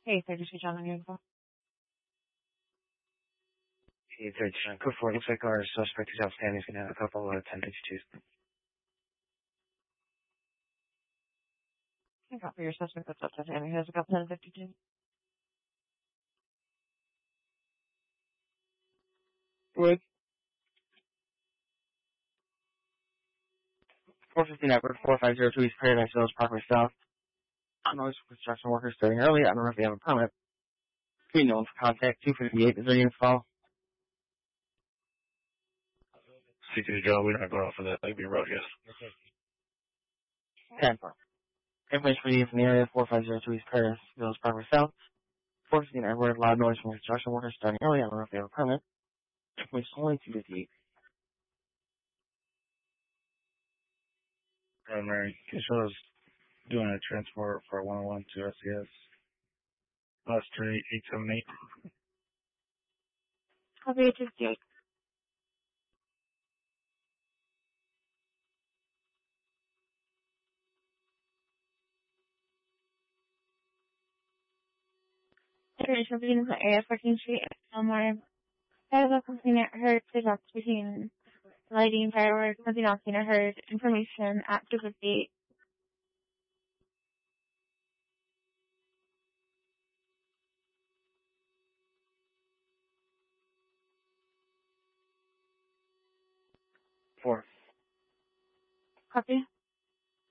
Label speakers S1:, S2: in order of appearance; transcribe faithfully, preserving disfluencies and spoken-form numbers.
S1: Hey, thirty-two John on your info.
S2: Hey, third John. Code four. Looks like our suspect is outstanding. He's gonna have a couple of ten fifty-twos.
S1: I got for your suspect that's outstanding. He has a couple ten fifty-two.
S3: Wood. four fifty Network, four five zero two East Paradise Village, Parkway South. Noise for construction workers starting early. I don't know if they have a permit. Three known for contact. two fifty-eight. Is there units call?
S4: C two Joe, we don't go off of that. That'd be road, yes.
S3: ten four. Information for you from the area, four five zero two East Paradise Village, Parkway South. four fifty Network, loud noise from construction workers starting early. I don't know if they have a permit. Information only two fifty-eight.
S4: Primary. Can show us doing a transport for one oh one to S C S. Bus three eight seven eight.
S1: Copy eight fifty-eight. Information being the area, fourteenth Street, Elmore. That is all something that heard to talk between lighting, fireworks, nothing else seen or heard. Information at two fifty-eight.
S3: four.
S1: Copy.